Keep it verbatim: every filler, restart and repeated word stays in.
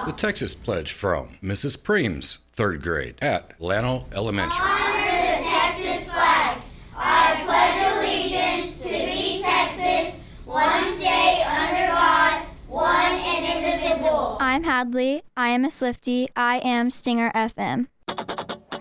The Texas Pledge from Missus Preems, third grade at Llano Elementary. Honor the Texas flag. I pledge allegiance to be Texas, one state under God, one and indivisible. I'm Hadley. I am a Swiftie. I am Stinger F M.